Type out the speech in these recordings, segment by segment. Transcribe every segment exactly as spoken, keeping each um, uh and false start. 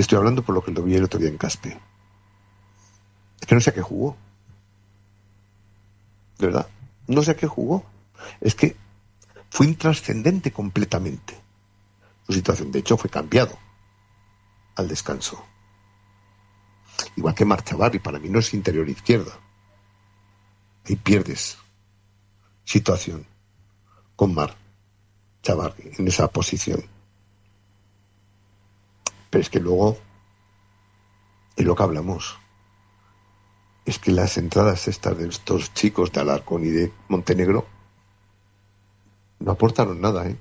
estoy hablando por lo que lo vi el otro día en Caspe. Es que no sé a qué jugó. De verdad, no sé a qué jugó. Es que fue intrascendente completamente su situación. De hecho, fue cambiado al descanso. Igual que Marc Chavarri, para mí no es interior izquierda. Ahí pierdes situación con Marc Chavarri en esa posición. Pero es que luego, y lo que hablamos, es que las entradas estas de estos chicos de Alarcón y de Montenegro no aportaron nada, ¿eh?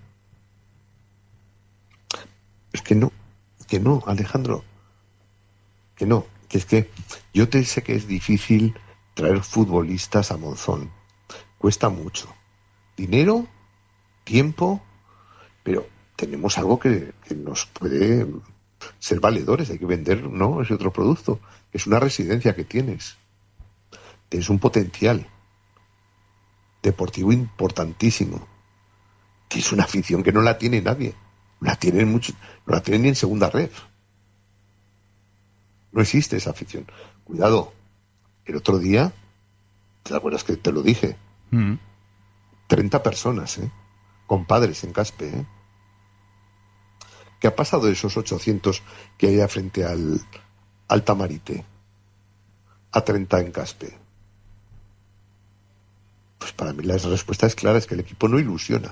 Es que no, que no, Alejandro, que no, que es que yo te sé que es difícil traer futbolistas a Monzón, cuesta mucho, dinero, tiempo, pero tenemos algo que, que nos puede ser valedores, hay que vender, ¿no? Ese otro producto, que es una residencia que tienes, tienes un potencial deportivo importantísimo, tienes una afición que no la tiene nadie, no la tienen mucho, no la tienen ni en segunda red, no existe esa afición. Cuidado, el otro día, ¿te acuerdas que te lo dije? Mm. treinta personas, ¿eh? Con padres en Caspe, ¿eh? ¿Qué ha pasado de esos ochocientos que hay frente al, al Tamarite? A treinta en Caspe. Pues para mí la respuesta es clara, es que el equipo no ilusiona.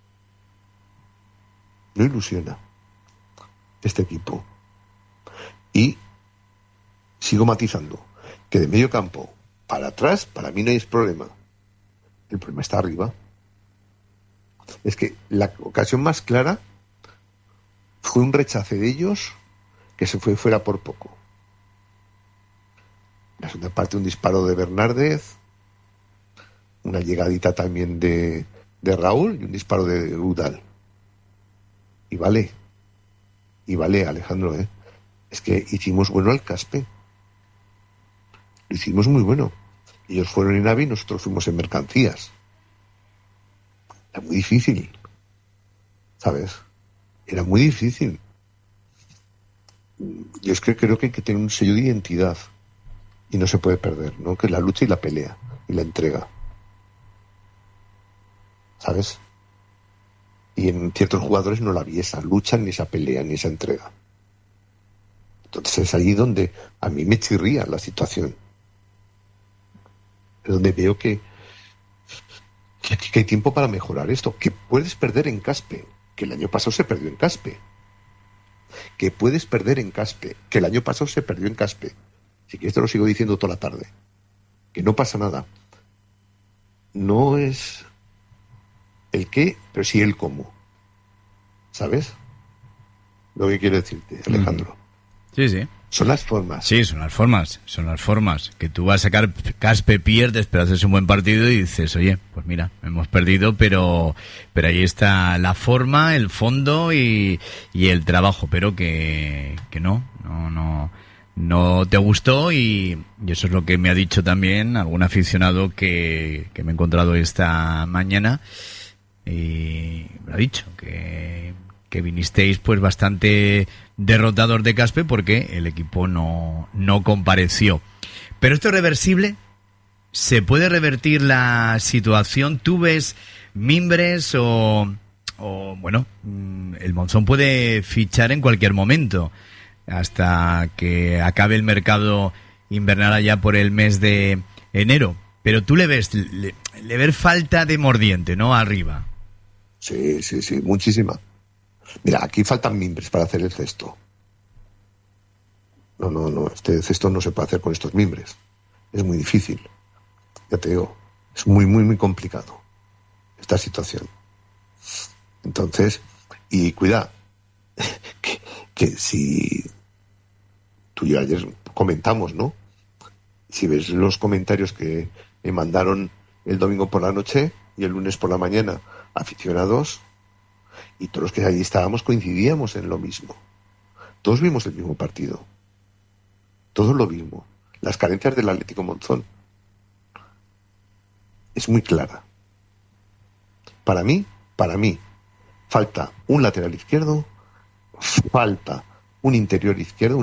No ilusiona este equipo. Y sigo matizando que de medio campo para atrás, para mí no hay problema. El problema está arriba. Es que la ocasión más clara fue un rechace de ellos que se fue fuera por poco. La segunda parte, un disparo de Bernárdez, una llegadita también de, de Raúl y un disparo de Udal. Y vale, y vale, Alejandro, ¿eh? Es que hicimos bueno al Caspe. Lo hicimos muy bueno. Ellos fueron en AVI y nosotros fuimos en mercancías. Era muy difícil, ¿sabes? Era muy difícil. Yo es que creo que hay que tener un sello de identidad y no se puede perder, ¿no? Que es la lucha y la pelea y la entrega, ¿sabes? Y en ciertos jugadores no la vi esa lucha, ni esa pelea, ni esa entrega. Entonces es ahí donde a mí me chirría la situación. Es donde veo que, que, que hay tiempo para mejorar esto. Que puedes perder en Caspe, que el año pasado se perdió en Caspe. Que puedes perder en Caspe, que el año pasado se perdió en Caspe. Así que esto lo sigo diciendo toda la tarde. Que no pasa nada. No es el qué, pero sí el cómo. ¿Sabes? Lo que quiero decirte, Alejandro. Sí, sí. Son las formas. Sí, son las formas, son las formas. Que tú vas a sacar Caspe, pierdes, pero haces un buen partido y dices, oye, pues mira, hemos perdido, pero pero ahí está la forma, el fondo y, y el trabajo, pero que, que no, no, no, no te gustó y, y eso es lo que me ha dicho también algún aficionado que, que me he encontrado esta mañana y me lo ha dicho, que, que vinisteis pues bastante derrotador de Caspe porque el equipo no, no compareció. Pero esto es reversible. ¿Se puede revertir la situación? ¿Tú ves mimbres o, o bueno, el Monzón puede fichar en cualquier momento hasta que acabe el mercado invernal allá por el mes de enero? Pero tú le ves, le, le ves falta de mordiente, ¿no? Arriba. Sí, sí, sí, muchísima. Mira, aquí faltan mimbres para hacer el cesto. No, no, no, este cesto no se puede hacer con estos mimbres. Es muy difícil. Ya te digo, es muy, muy, muy complicado esta situación. Entonces, y cuida, que, que si tú y yo ayer comentamos, ¿no? Si ves los comentarios que me mandaron el domingo por la noche y el lunes por la mañana, aficionados, y todos los que allí estábamos coincidíamos en lo mismo. Todos vimos el mismo partido. Todos lo mismo. Las carencias del Atlético Monzón. Es muy clara. Para mí, para mí, falta un lateral izquierdo, falta un interior izquierdo,